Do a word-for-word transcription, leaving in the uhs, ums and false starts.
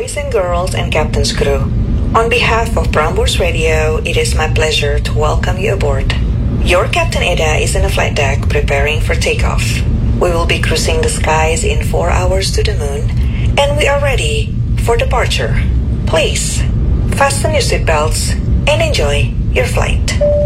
boys and girls and captain's crew. On behalf of Prambors Radio, it is my pleasure to welcome you aboard. Your Captain Eda is in the flight deck preparing for takeoff. We will be cruising the skies in four hours to the moon, and we are ready for departure. Please, fasten your seatbelts and enjoy your flight.